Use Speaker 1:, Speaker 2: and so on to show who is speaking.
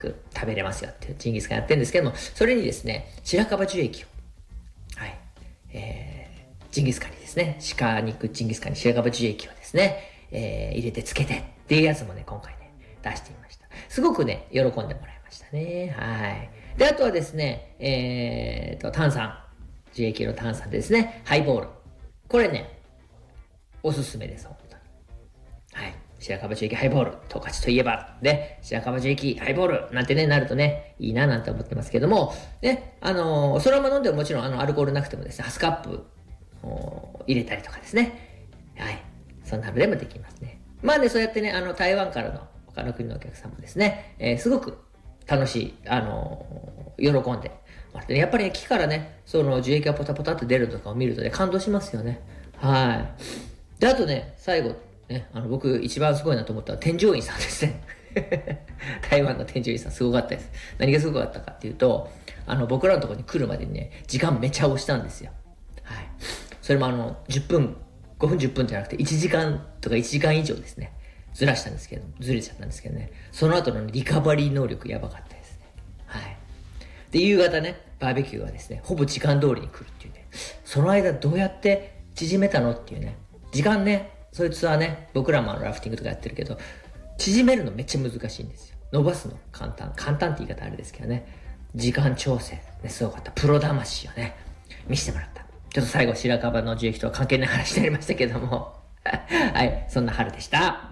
Speaker 1: 食べれますよっていうジンギスカンやってるんですけども、それにですね、白樺樹液を、はい、ジンギスカンにですね、鹿肉ジンギスカンに白樺樹液をですね、入れてつけてっていうやつもね、今回ね、出してみました。すごくね、喜んでもらいましたね。はい。で、あとはですね、炭酸。樹液の炭酸ですね。ハイボール。これね、おすすめです、本当に。はい。白樺樹液ハイボール。十勝といえば、ね、白樺樹液ハイボールなんてね、なるとね、いいななんて思ってますけども、ね、そのまま飲んでももちろんアルコールなくてもですね、ハスカップ入れたりとかですね。はい。そんなのでもできますね。まあね、そうやってね、台湾からの他の国のお客さんもですね、すごく楽しい、喜んで。やっぱりね、木からね、その樹液がポタポタって出るとかを見るとね、感動しますよね。はい。で、あとね、最後、ね、僕一番すごいなと思ったのは添乗員さんですね。台湾の添乗員さんすごかったです。何がすごかったかっていうと、僕らのところに来るまでにね、時間めちゃ押したんですよ。はい。それも10分、5分10分じゃなくて1時間とか1時間以上ですね。ずれちゃったんですけどね。その後のリカバリー能力やばかったですね。はい。で、夕方ね、バーベキューはですね、ほぼ時間通りに来るっていうね。その間どうやって縮めたのっていうね。時間ね、そいつはね、僕らもラフティングとかやってるけど、縮めるのめっちゃ難しいんですよ。伸ばすの簡単って言い方あれですけどね。時間調整、ね、すごかった。プロ魂をね、見せてもらった。ちょっと最後、白樺の樹液とは関係ない話になりましたけども。はい、そんな春でした。